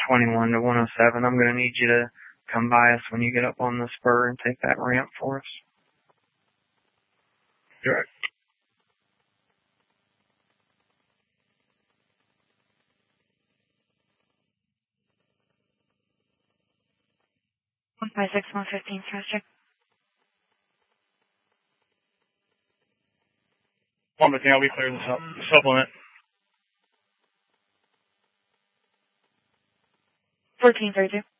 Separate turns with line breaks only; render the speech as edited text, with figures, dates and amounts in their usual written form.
21 to 107. I'm going to need you to come by us when you get up on the spur and take that ramp for us.
Direct.
156, 115, check.
115, I'll be clear this up. Supplement.
1432.